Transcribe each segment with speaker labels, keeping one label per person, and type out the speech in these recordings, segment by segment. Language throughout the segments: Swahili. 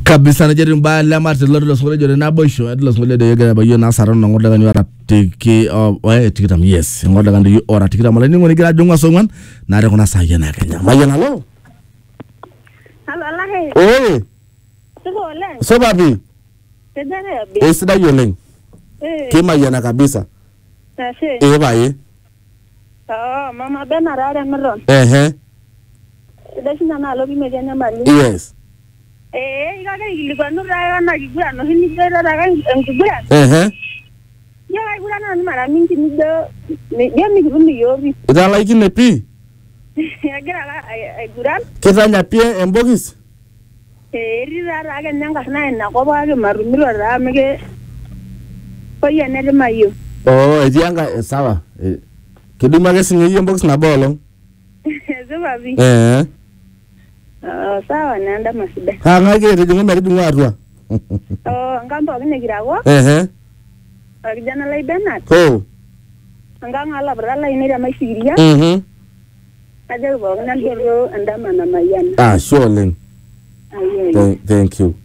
Speaker 1: kabisa na jeri mbaya la marte lo sore jore na boysho adlo sole de yega bayo na saron na ngoda ganyo tiki tikitam yes ngoda ganyo ora tikitam la ni ngoni gira jonga songan na re kona sayena kenya mayena lo
Speaker 2: halo lahe
Speaker 1: sole sababi
Speaker 2: tedare abi
Speaker 1: esida yoleng kima yana kabisa
Speaker 2: tase
Speaker 1: baye
Speaker 2: mama benara meron dashina na lobi megenya mali
Speaker 1: yes
Speaker 2: igaga ilikuwa nura na kigura no hini gera daga ngigura ya igura na mara mingi nido ni gumi yobi
Speaker 1: ida like ne pi
Speaker 2: ya gera la igura
Speaker 1: kezanya pie embogis
Speaker 2: rira raga nyanga na ko ba ge marumiro ra mege oya ne mayo
Speaker 1: edianga sawa kiduma ke singi embogis na bolo
Speaker 2: zebabi sawa nanda masida
Speaker 1: ngake rejunga meri dunga atwa
Speaker 2: ngambo ngene girawo kijana lai benat nganga la brala ini ra masiria aje bo ngana dero andama na mayana
Speaker 1: sure thank you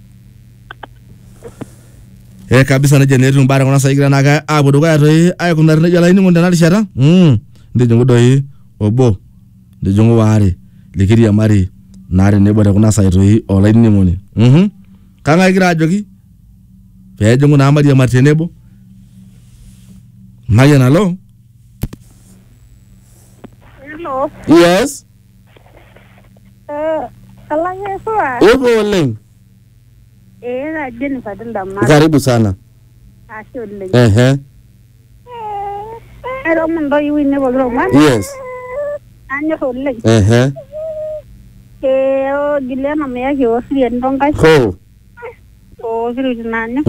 Speaker 1: kabisa na jenetu mbara kona saigira naga abudu ga to ay ko narne jala ini ngondana lishara ndijongo doyi obo ndijongo ware likiri ya mari nare nebore kuna saito yi online ni ngoni kanga gira jogi pejongo na mari ya martenebo mayana lo
Speaker 2: hello
Speaker 1: yes
Speaker 2: alanya soa
Speaker 1: ego leng
Speaker 2: na jeni fadila ma
Speaker 1: karibu sana
Speaker 2: ashole ero mundo yiwi ne bolo ma
Speaker 1: yes
Speaker 2: anyo holle Gilena me yake wasiri ndonga siri nanya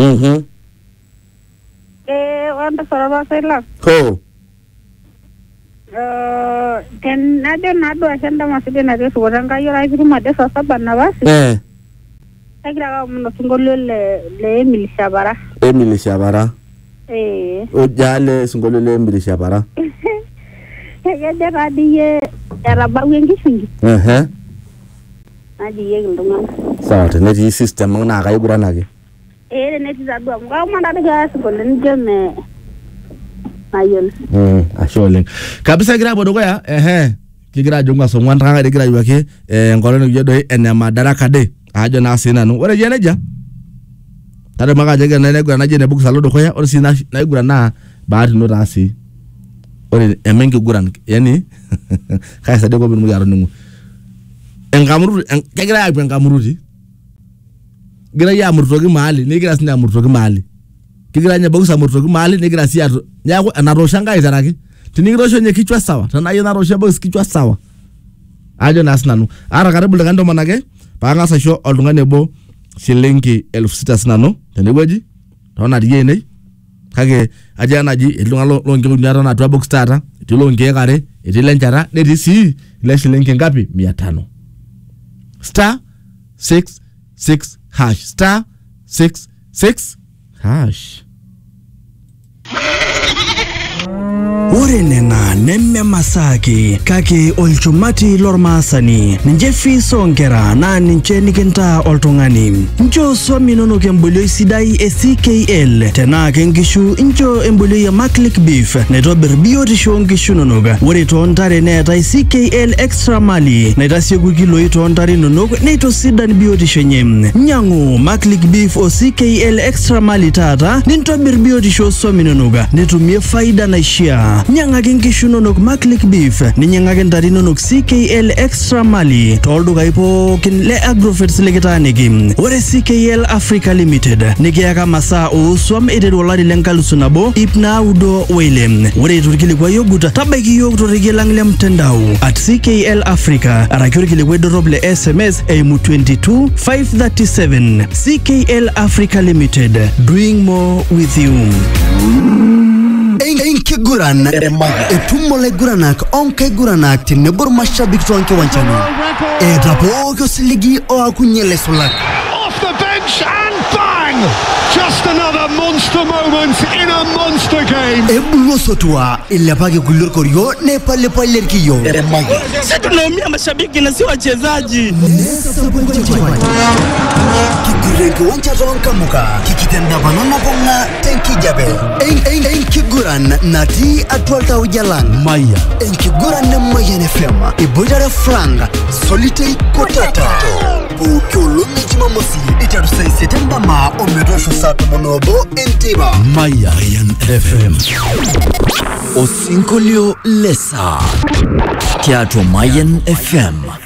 Speaker 2: wanda saraba sela ten nado ashanda maside na resu wadanga yora hivi made saa 7 na basi agira muno singolo le Emily Shabara ojale singolo le Emily Shabara ya radiye araba wengi singi aji yegnduma
Speaker 1: sawa tene system na ga igura nage
Speaker 2: neti za dwa ngwa manda daga sibole njeme ayon
Speaker 1: ashole kabisa gira bodo ya kigira jonga so ngwanda ga gira yake ngolo no yedo ene madaraka de ajo na sina no ore jene ja tare maga jega na negura na jene buku salodo koya ore sina na igura na baati no rasi ore emengi guran yani kaisa de ko bin mu yaro ningu engamuru kegira ya engamuruti gira ya murtogi mali ni gira sinya murtogi mali kigira nya bogusa murtogi mali ni gira siya nyako anaroshanga izaraki tinigirosho nye kichwa sawa tana yena rosha bogus kichwa sawa ajo nasnanu ara karibu legando manage panga sa sho olungane bo shilingi 1600 sinano tenegweji tona diye kage aja naji elunga lo ngibu nyara na twa box tata tilo ngekare itilenjara neti si ile shilingi ngapi 500 *661 *661
Speaker 3: Ore nena nemme masaki kake olchumati lormasani nje fiso ngera na nje nikinta oltungani njo swami nono kembulio sidai CKL tena kengishu njo embulio ya Maclick Beef neto berbiotisho ngishu nonoga ore tontare neta CKL extra mali neta siegu kilo itontare nonoga neto sidan biotisho nyem nyangu Maclick Beef o CKL extra mali tata ninto berbiotisho swami nonoga netumie faida na ishia nyanga kingishu nonok Maclick Beef ninyanga kendari nonok CKL extra mali toldu kaipo kin le agrofits lekitaniki ore CKL Africa Limited nikiaka masa o swam edolari lenkalusu nabo ipna udo wele ore turkili kwa yoguta tabaki yoguto regelangle mtandao at CKL Africa arakyurikili kwa doroble SMS eimu 22537 CKL Africa Limited doing more with you.
Speaker 4: Enke guran etumole guranak onke guranak tinebor mashabik tonke wanchani drapo kosligi o akunyele sulak
Speaker 5: off the bench and bang, just another monster moment in a monster game.
Speaker 4: Ebulo sotua ilapake kulur koryo ne pale kiyo
Speaker 6: sasa tunaumia mashabiki na si wachezaji.
Speaker 4: kiwanja Ronkamuka kikitenda banana bonga tenki jabe kiguran nati atwalta ujalang Maya kiguran na Maya FM ibujara franga solitei kotata Bukulu Jumamosi itarusai Septemba ma omedosho sato monobo entiba Maya FM Osinkolio Lesa Teatro Mayan FM